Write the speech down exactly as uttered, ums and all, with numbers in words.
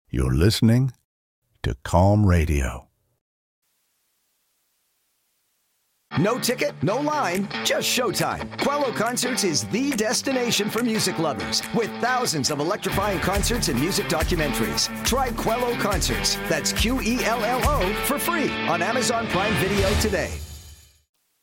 You're listening to Calm Radio. No ticket, no line, just showtime. Quello Concerts is the destination for music lovers, with thousands of electrifying concerts and music documentaries. Try Quello Concerts, that's Q E L L O, for free on Amazon Prime Video today.